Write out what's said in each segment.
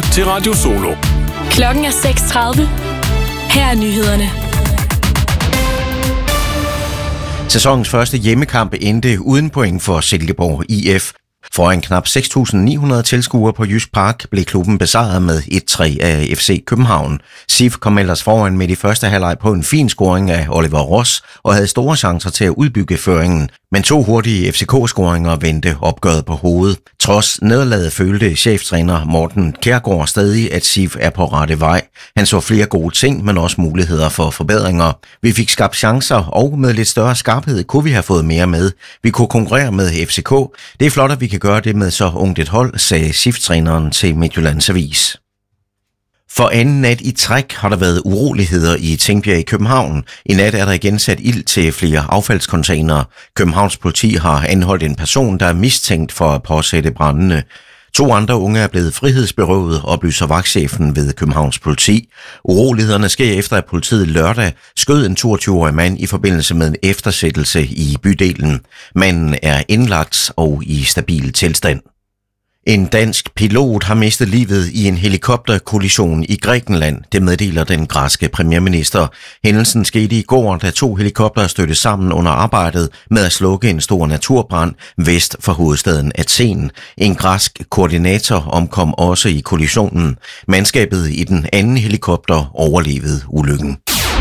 lytter til Radio Solo. Klokken er 6:30. Her er nyhederne. Sæsonens første hjemmekamp endte uden point for Silkeborg IF. Foran knap 6.900 tilskuere på Jysk Park blev klubben besejret med 1-3 af FC København. SIF kom ellers foran med i første halvleg på en fin scoring af Oliver Ross og havde store chancer til at udbygge føringen. Men 2 hurtige FCK-scoringer vendte opgøret på hovedet. Trods nederlaget følte cheftræner Morten Kjærgaard stadig, at SIF er på rette vej. Han så flere gode ting, men også muligheder for forbedringer. Vi fik skabt chancer, og med lidt større skarphed kunne vi have fået mere med. Vi kunne konkurrere med FCK. Det er flot, at vi kan gøre det med så ungt et hold, sagde SIF-træneren til Midtjyllands Avis. For anden nat i træk har der været uroligheder i Tingbjerg i København. I nat er der igen sat ild til flere affaldscontainere. Københavns politi har anholdt en person, der er mistænkt for at påsætte brandene. 2 andre unge er blevet frihedsberøvet, oplyser vagtchefen ved Københavns politi. Urolighederne sker efter, at politiet lørdag skød en 22-årig mand i forbindelse med en eftersættelse i bydelen. Manden er indlagt og i stabil tilstand. En dansk pilot har mistet livet i en helikopterkollision i Grækenland, det meddeler den græske premierminister. Hændelsen skete i går, da 2 helikoptere stødte sammen under arbejdet med at slukke en stor naturbrand vest for hovedstaden Athen. En græsk koordinator omkom også i kollisionen. Mandskabet i den anden helikopter overlevede ulykken.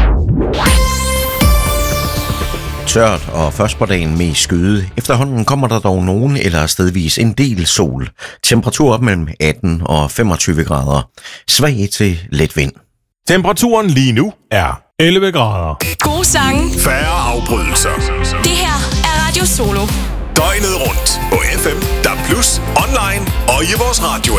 Tørt og først på dagen med skyde. Efterhånden kommer der dog nogen eller stedvis en del sol. Temperatur op mellem 18 og 25 grader. Svag til let vind. Temperaturen lige nu er 11 grader. Gode sange. Færre afbrydelser. Det her er Radio Solo. Døgnet rundt på FM, DAB+, online og i vores radio.